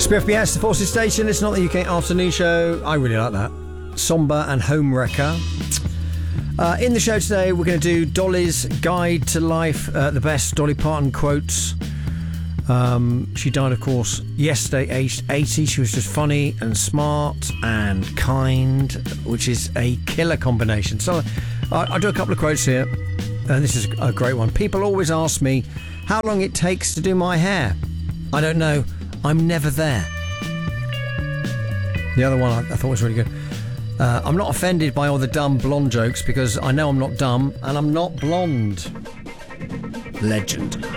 Spiff BS, the Forces Station. It's not the UK afternoon show. I really like that. Somber and Homewrecker. In the show today, we're going to do Dolly's Guide to Life, the best Dolly Parton quotes. She died, of course, yesterday, aged 80. She was just funny and smart and kind, which is a killer combination. So I'll do a couple of quotes here. This is a great one. People always ask me how long it takes to do my hair. I don't know. I'm never there. The other one I thought was really good. I'm not offended by all the dumb blonde jokes because I know I'm not dumb and I'm not blonde. Legend.